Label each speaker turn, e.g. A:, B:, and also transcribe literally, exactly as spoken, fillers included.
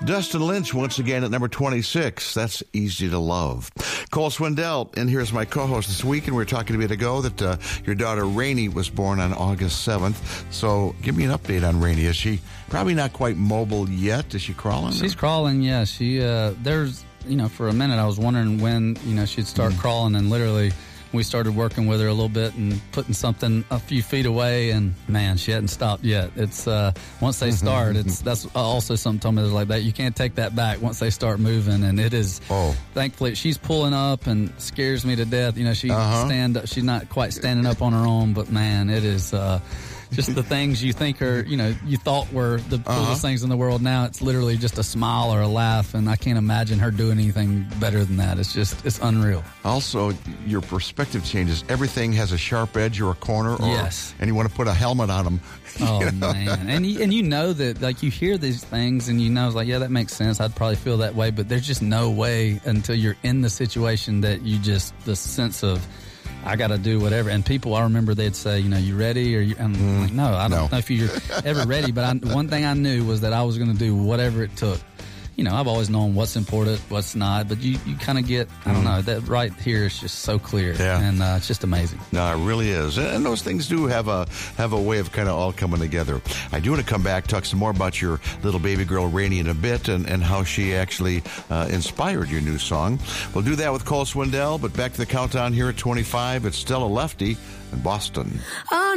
A: Dustin Lynch once again at number twenty-six. That's Easy to Love. Cole Swindell, and here's my co-host this week, and we were talking a bit ago that uh, your daughter Rainey was born on August seventh. So give me an update on Rainey. Is she probably not quite mobile yet? Is she crawling?
B: She's or? crawling, yeah. She uh, there's, you know, for a minute I was wondering when, you know, she'd start mm. crawling, and literally we started working with her a little bit and putting something a few feet away, and man, she hadn't stopped yet. It's uh, once they start, it's that's also something told me was like that. You can't take that back once they start moving, and it is. Oh, thankfully she's pulling up and scares me to death. You know, she uh-huh. stand up. She's not quite standing up on her own, but man, it is. Uh, Just the things you think are, you know, you thought were the uh-huh. coolest things in the world. Now it's literally just a smile or a laugh, and I can't imagine her doing anything better than that. It's just, it's unreal.
A: Also, your perspective changes. Everything has a sharp edge or a corner. Or,
B: yes.
A: And you want to put a helmet on them.
B: Oh, you know? man. And you, and you know that, like, you hear these things, and you know, it's like, yeah, that makes sense. I'd probably feel that way, but there's just no way until you're in the situation that you just, the sense of, I got to do whatever. And people, I remember they'd say, you know, you ready? Or you, I'm mm, like, no, I don't no. know if you're ever ready. But I, one thing I knew was that I was going to do whatever it took. You know, I've always known what's important, what's not. But you, you kind of get, I don't mm. know, that right here is just so clear.
A: Yeah.
B: And uh, it's just amazing.
A: No, it really is. And those things do have a have a way of kind of all coming together. I do want to come back, talk some more about your little baby girl, Rainey, in a bit, and, and how she actually uh, inspired your new song. We'll do that with Cole Swindell, but back to the countdown here at twenty-five. It's still a lefty in Boston.